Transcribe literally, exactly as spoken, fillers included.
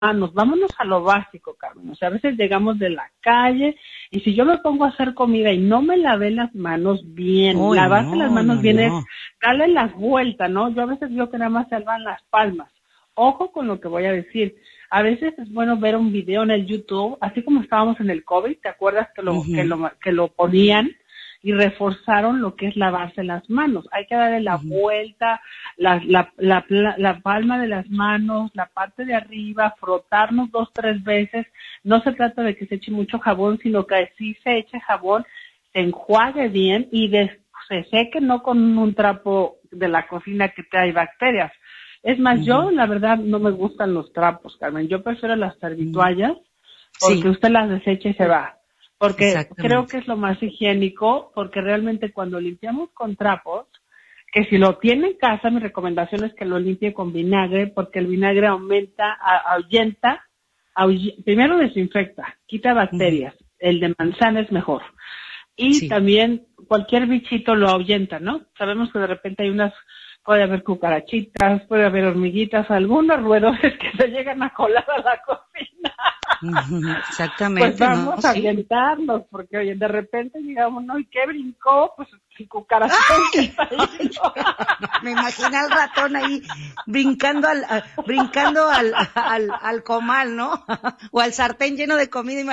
manos, vámonos a lo básico, Carmen. O sea, a veces llegamos de la calle y si yo me pongo a hacer comida y no me lavé las manos bien, Uy, lavarse no, las manos no, bien no. es darle las vueltas, ¿no? Yo a veces digo que nada más se lavan las palmas. Ojo con lo que voy a decir. A veces es bueno ver un video en el YouTube, así como estábamos en el COVID, ¿te acuerdas que lo, Uh-huh. que lo, que lo ponían? Y reforzaron lo que es lavarse las manos. Hay que darle la Uh-huh. vuelta, la, la, la, la, la palma de las manos, la parte de arriba, frotarnos dos, tres veces. No se trata de que se eche mucho jabón, sino que si se eche jabón, se enjuague bien y de, se seque, no con un trapo de la cocina que trae bacterias. Es más, uh-huh. yo la verdad no me gustan los trapos, Carmen. Yo prefiero las servitoallas uh-huh. porque sí. usted las desecha y se va. Porque creo que es lo más higiénico, porque realmente cuando limpiamos con trapos, que si lo tiene en casa, mi recomendación es que lo limpie con vinagre, porque el vinagre aumenta, ahuyenta, ahuy, primero desinfecta, quita bacterias, uh-huh. el de manzana es mejor. Y sí. también cualquier bichito lo ahuyenta, ¿no? Sabemos que de repente hay unas, puede haber cucarachitas, puede haber hormiguitas, algunos roedores que se llegan a colar a la cocina. Exactamente. Pues vamos ¿no? a sí. avientarnos, porque oye, de repente llegamos, ¿no? ¿Y qué brincó? Pues el cucarachón que está ahí, ¿no? Me imagino al ratón ahí brincando al, a, brincando al, al, al comal, ¿no? O al sartén lleno de comida.